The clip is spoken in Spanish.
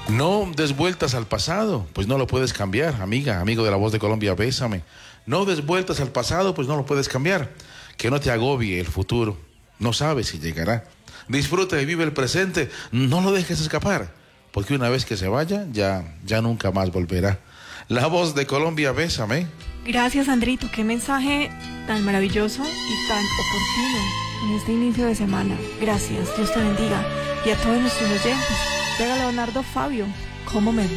No des vueltas al pasado, pues no lo puedes cambiar, amiga, amigo de La Voz de Colombia, bésame. No des vueltas al pasado, pues no lo puedes cambiar. Que no te agobie el futuro, no sabes si llegará. Disfruta y vive el presente, no lo dejes escapar, porque una vez que se vaya, ya nunca más volverá. La Voz de Colombia, bésame. Gracias, Andrito, qué mensaje tan maravilloso y tan oportuno en este inicio de semana. Gracias, Dios te bendiga. Y a todos nuestros oyentes, regalo Leonardo Fabio, ¿cómo me